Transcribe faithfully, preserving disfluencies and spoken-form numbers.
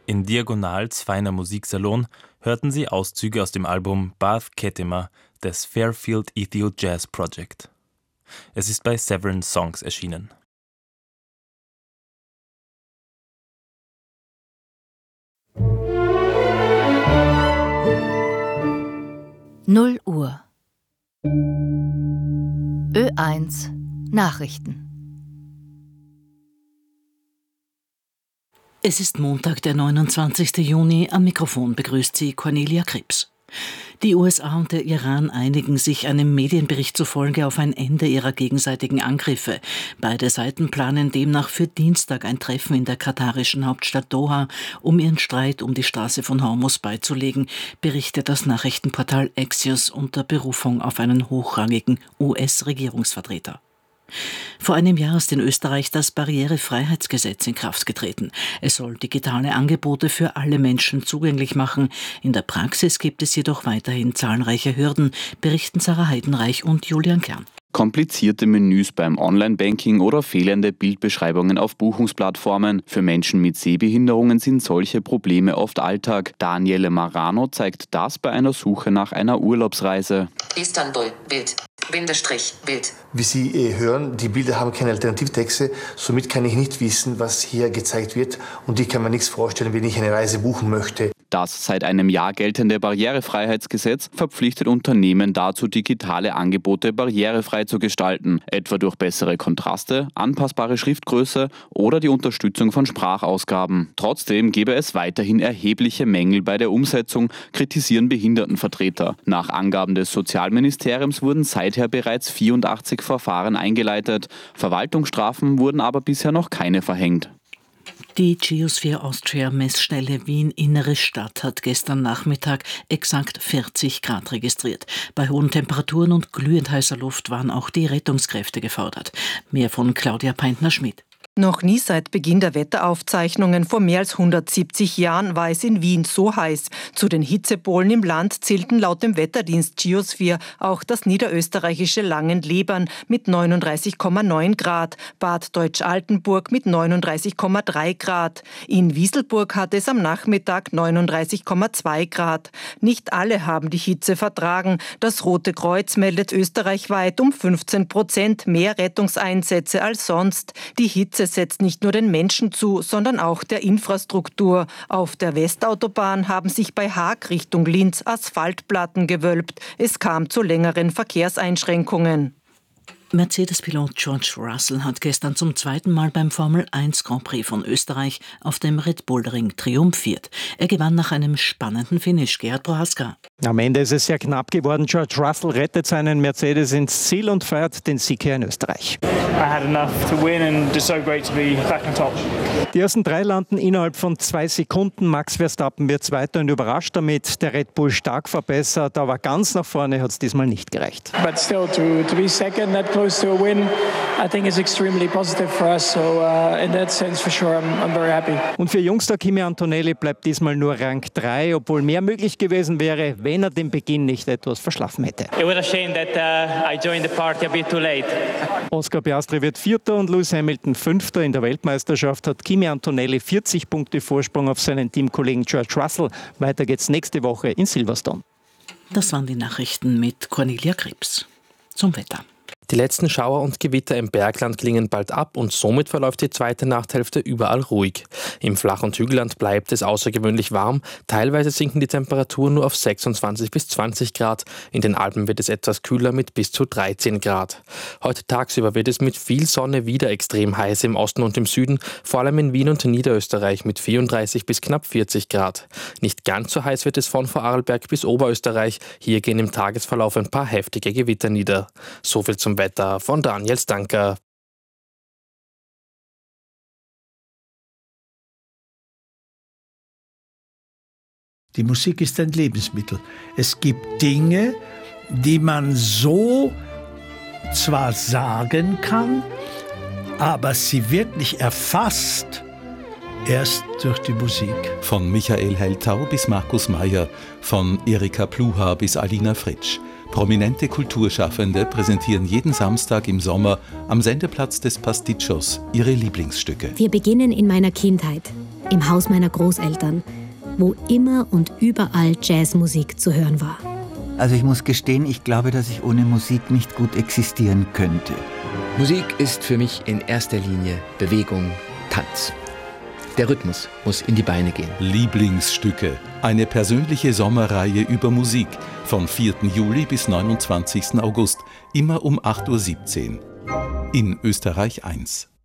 In Diagonals feiner Musiksalon hörten Sie Auszüge aus dem Album Bath Ketema des Fairfield Ethio Jazz Project. Es ist bei Severin Songs erschienen. null Uhr. Ö eins Nachrichten. Es ist Montag, der neunundzwanzigste Juni. Am Mikrofon begrüßt Sie Cornelia Krebs. Die U S A und der Iran einigen sich einem Medienbericht zufolge auf ein Ende ihrer gegenseitigen Angriffe. Beide Seiten planen demnach für Dienstag ein Treffen in der katarischen Hauptstadt Doha, um ihren Streit um die Straße von Hormuz beizulegen, berichtet das Nachrichtenportal Axios unter Berufung auf einen hochrangigen U S-Regierungsvertreter. Vor einem Jahr ist in Österreich das Barrierefreiheitsgesetz in Kraft getreten. Es soll digitale Angebote für alle Menschen zugänglich machen. In der Praxis gibt es jedoch weiterhin zahlreiche Hürden, berichten Sarah Heidenreich und Julian Kern. Komplizierte Menüs beim Online-Banking oder fehlende Bildbeschreibungen auf Buchungsplattformen. Für Menschen mit Sehbehinderungen sind solche Probleme oft Alltag. Daniele Marano zeigt das bei einer Suche nach einer Urlaubsreise. Istanbul, Bild. Bindestrich, Bild. Wie Sie äh, hören, die Bilder haben keine Alternativtexte, somit kann ich nicht wissen, was hier gezeigt wird und ich kann mir nichts vorstellen, wenn ich eine Reise buchen möchte. Das seit einem Jahr geltende Barrierefreiheitsgesetz verpflichtet Unternehmen dazu, digitale Angebote barrierefrei zu gestalten, etwa durch bessere Kontraste, anpassbare Schriftgröße oder die Unterstützung von Sprachausgaben. Trotzdem gäbe es weiterhin erhebliche Mängel bei der Umsetzung, kritisieren Behindertenvertreter. Nach Angaben des Sozialministeriums wurden seither bereits vierundachtzig Verfahren eingeleitet. Verwaltungsstrafen wurden aber bisher noch keine verhängt. Die Geosphere Austria Messstelle Wien Innere Stadt hat gestern Nachmittag exakt vierzig Grad registriert. Bei hohen Temperaturen und glühend heißer Luft waren auch die Rettungskräfte gefordert. Mehr von Claudia Peintner-Schmidt. Noch nie seit Beginn der Wetteraufzeichnungen vor mehr als hundertsiebzig Jahren war es in Wien so heiß. Zu den Hitzepolen im Land zählten laut dem Wetterdienst Geosphere auch das niederösterreichische Langenlebern mit neununddreißig Komma neun Grad, Bad Deutsch-Altenburg mit neununddreißig Komma drei Grad. In Wieselburg hatte es am Nachmittag neununddreißig Komma zwei Grad. Nicht alle haben die Hitze vertragen. Das Rote Kreuz meldet österreichweit um fünfzehn Prozent mehr Rettungseinsätze als sonst. Die Hitze setzt nicht nur den Menschen zu, sondern auch der Infrastruktur. Auf der Westautobahn haben sich bei Haag Richtung Linz Asphaltplatten gewölbt. Es kam zu längeren Verkehrseinschränkungen. Mercedes-Pilot George Russell hat gestern zum zweiten Mal beim Formel eins Grand Prix von Österreich auf dem Red Bull Ring triumphiert. Er gewann nach einem spannenden Finish. Gerhard Prohaska. Am Ende ist es sehr knapp geworden. George Russell rettet seinen Mercedes ins Ziel und feiert den Sieg hier in Österreich. Die ersten drei landen innerhalb von zwei Sekunden. Max Verstappen wird Zweiter und überrascht damit. Der Red Bull stark verbessert, aber ganz nach vorne hat es diesmal nicht gereicht. But still to, to be second, that close to a win, I think is extremely positive for us. So uh, in that sense, for sure, I'm, I'm very happy. Und für Jungster Kimi Antonelli bleibt diesmal nur Rang drei, obwohl mehr möglich gewesen wäre, wenn er den Beginn nicht etwas verschlafen hätte. It was a shame that uh, I joined the party a bit too late. Oscar Piastri wird Vierter und Lewis Hamilton Fünfter. In der Weltmeisterschaft hat Kimi Antonelli vierzig Punkte Vorsprung auf seinen Teamkollegen George Russell. Weiter geht's nächste Woche in Silverstone. Das waren die Nachrichten mit Cornelia Krebs. Zum Wetter. Die letzten Schauer und Gewitter im Bergland klingen bald ab und somit verläuft die zweite Nachthälfte überall ruhig. Im Flach- und Hügelland bleibt es außergewöhnlich warm. Teilweise sinken die Temperaturen nur auf sechsundzwanzig bis zwanzig Grad. In den Alpen wird es etwas kühler mit bis zu dreizehn Grad. Heute tagsüber wird es mit viel Sonne wieder extrem heiß im Osten und im Süden, vor allem in Wien und Niederösterreich mit vierunddreißig bis knapp vierzig Grad. Nicht ganz so heiß wird es von Vorarlberg bis Oberösterreich. Hier gehen im Tagesverlauf ein paar heftige Gewitter nieder. Soviel zum Wetter von Daniel Stanker. Die Musik ist ein Lebensmittel. Es gibt Dinge, die man so zwar sagen kann, aber sie wirklich erfasst erst durch die Musik. Von Michael Heiltau bis Markus Mayer, von Erika Pluha bis Alina Fritsch. Prominente Kulturschaffende präsentieren jeden Samstag im Sommer am Sendeplatz des Pastichos ihre Lieblingsstücke. Wir beginnen in meiner Kindheit. im Haus meiner Großeltern, wo immer und überall Jazzmusik zu hören war. Also ich muss gestehen, ich glaube, dass ich ohne Musik nicht gut existieren könnte. Musik ist für mich in erster Linie Bewegung, Tanz. Der Rhythmus muss in die Beine gehen. Lieblingsstücke. Eine persönliche Sommerreihe über Musik. Von vierten Juli bis neunundzwanzigsten August. Immer um acht Uhr siebzehn. In Österreich eins.